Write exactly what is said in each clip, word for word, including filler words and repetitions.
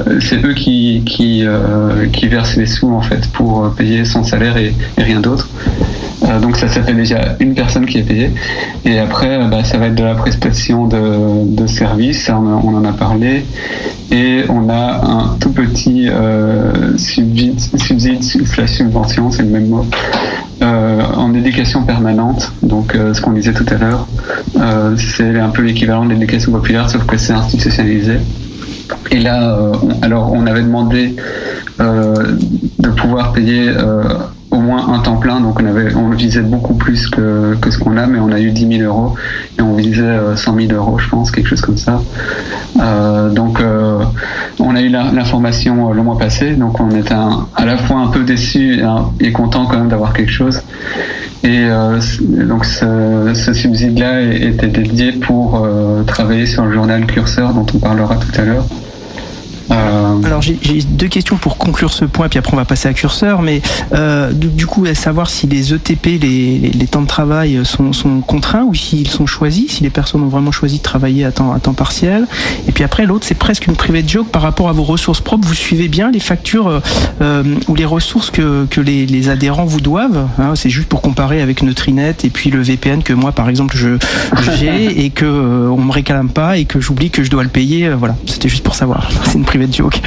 c'est eux qui qui euh, qui versent les sous en fait pour payer son salaire et, et rien d'autre. Euh, donc ça, ça fait déjà une personne qui est payée. Et après, bah, ça va être de la prestation de, de services, on, on en a parlé. Et on a un tout petit euh, subside, subside slash subvention, c'est le même mot, euh, en éducation permanente. Donc euh, ce qu'on disait tout à l'heure, euh, c'est un peu l'équivalent de l'éducation populaire, sauf que c'est institutionnalisé. Et là, euh, on, alors on avait demandé euh, de pouvoir payer euh, au moins un temps plein, donc on avait, on visait beaucoup plus que, que ce qu'on a, mais on a eu dix mille euros et on visait euh, cent mille euros, je pense, quelque chose comme ça. Euh, donc euh, on a eu la, l'information euh, le mois passé, donc on était un, à la fois un peu déçus et, un, et content quand même d'avoir quelque chose. Et euh, donc ce, ce subside-là était dédié pour euh, travailler sur le journal Curseur dont on parlera tout à l'heure. Euh... Alors j'ai, j'ai deux questions pour conclure ce point, puis après on va passer à Curseur, mais euh, du, du coup, à savoir si les E T P, les, les, les temps de travail sont, sont contraints ou s'ils sont choisis, si les personnes ont vraiment choisi de travailler à temps, à temps partiel. Et puis après, l'autre, c'est presque une private joke par rapport à vos ressources propres. Vous suivez bien les factures euh, ou les ressources que, que les, les adhérents vous doivent, hein, c'est juste pour comparer avec Neutrinet et puis le V P N que moi, par exemple, je, j'ai et que euh, on me réclame pas et que j'oublie que je dois le payer. Euh, voilà, c'était juste pour savoir. C'est une private joke.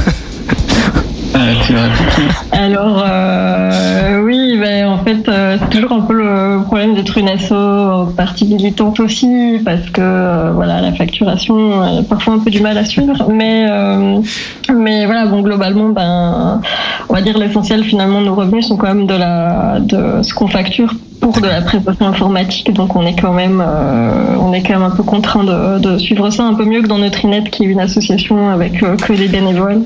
Alors euh, oui, ben, en fait euh, c'est toujours un peu le problème d'être une asso en partie militante aussi, parce que euh, voilà, la facturation a parfois un peu du mal à suivre, mais euh, mais voilà, bon, globalement, ben on va dire l'essentiel finalement de nos revenus sont quand même de la de ce qu'on facture pour de la prestation informatique, donc on est quand même euh, on est quand même un peu contraint de, de suivre ça un peu mieux que dans Neutrinet, qui est une association avec euh, que des bénévoles.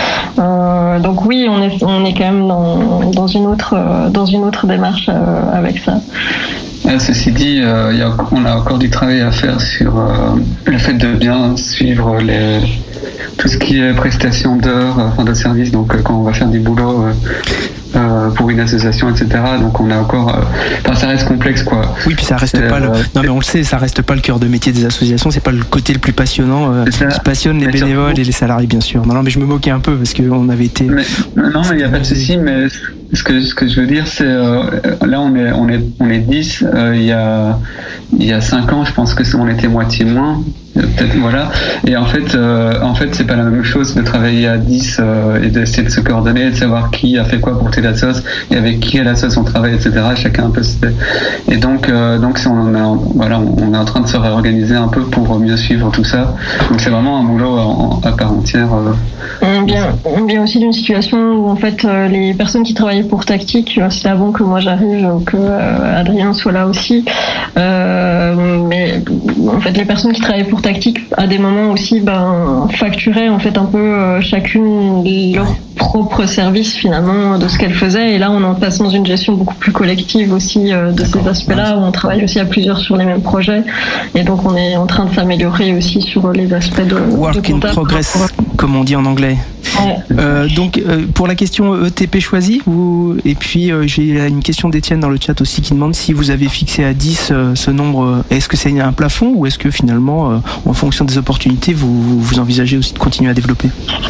Euh, donc oui, on est on est quand même dans dans une autre euh, dans une autre démarche euh, avec ça. Ceci dit, euh, y a, on a encore du travail à faire sur euh, le fait de bien suivre les, tout ce qui est prestation d'heures, enfin de services, donc euh, quand on va faire du boulot euh, euh, pour une association, et cetera. Donc on a encore, euh, enfin ça reste complexe quoi. Oui, puis ça reste c'est, pas le, euh, non mais on le sait, ça reste pas le cœur de métier des associations, c'est pas le côté le plus passionnant euh, qui passionne les bénévoles surtout et les salariés bien sûr. Non non mais je me moquais un peu parce qu'on avait été. Mais, non mais il y a pas de souci, mais ce que ce que je veux dire c'est euh, là on est on est on est dix, euh, il y a il y a cinq ans je pense que on était moitié moins. Peut-être, voilà. Et en fait, euh, en fait, c'est pas la même chose de travailler à dix euh, et d'essayer de se coordonner, de savoir qui a fait quoi pour telle sauce et avec qui à la sauce on travaille, et cetera. Chacun un peu. Et donc, euh, donc, si on, a, voilà, on est en train de se réorganiser un peu pour mieux suivre tout ça. Donc, c'est vraiment un boulot en, à part entière. Euh. On vient, on vient aussi d'une situation où en fait, euh, les personnes qui travaillaient pour Tactique, c'est avant que moi j'arrive ou que euh, Adrien soit là aussi. Euh, mais en fait, les personnes qui travaillaient pour Tactique à des moments aussi ben, facturaient en fait un peu euh, chacune leur propre service finalement de ce qu'elle faisait, et là on en passe dans une gestion beaucoup plus collective aussi euh, de D'accord. ces aspects-là, où on travaille aussi à plusieurs sur les mêmes projets, et donc on est en train de s'améliorer aussi sur les aspects de work de in progress comme on dit en anglais. Ouais. Euh, donc euh, pour la question E T P choisi, vous... et puis euh, j'ai une question d'Étienne dans le chat aussi qui demande si vous avez fixé à dix euh, ce nombre, est-ce que c'est un plafond ou est-ce que finalement euh, en fonction des opportunités vous, vous envisagez aussi de continuer à développer?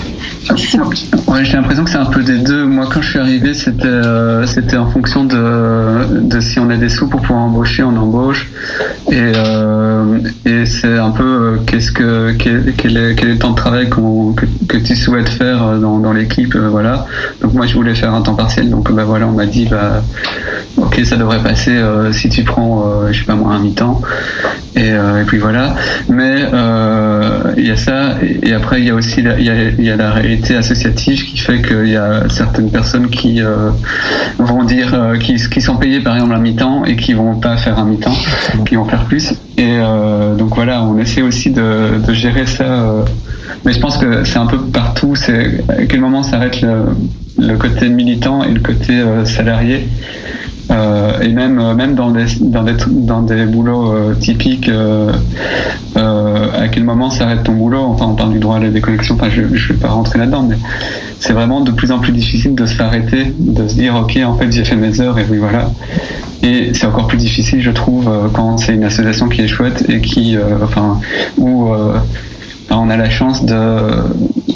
Ouais, j'ai l'impression que c'est un peu des deux. Moi, quand je suis arrivé, c'était euh, c'était en fonction de, de si on a des sous pour pouvoir embaucher, on embauche. Et, euh, et c'est un peu euh, qu'est-ce que quel, quel, est, quel est le temps de travail qu'on, que, que tu souhaites faire dans, dans l'équipe, euh, voilà. Donc moi, je voulais faire un temps partiel. Donc bah voilà, on m'a dit bah ok, ça devrait passer euh, si tu prends, euh, je sais pas moi, un mi-temps. Et, euh, et puis voilà. Mais euh, il y a ça. Et, et après, il y a aussi la, il y a, il y a la réalité associative qui fait qu'il y a certaines personnes qui euh, vont dire euh, qui, qui sont payées par exemple un mi-temps et qui vont pas faire un mi-temps, qui vont faire plus. Et euh, donc voilà, on essaie aussi de, de gérer ça. Euh, mais je pense que c'est un peu partout. C'est à quel moment s'arrête le, le côté militant et le côté euh, salarié. Euh, et même même dans des dans des dans des boulots euh, typiques, euh, euh, à quel moment s'arrête ton boulot? Enfin, on parle du droit à la déconnexion. Enfin, je je vais pas rentrer là-dedans, mais c'est vraiment de plus en plus difficile de se faire arrêter, de se dire ok, en fait j'ai fait mes heures et oui voilà. Et c'est encore plus difficile, je trouve, quand c'est une association qui est chouette et qui, euh, enfin, où euh, on a la chance de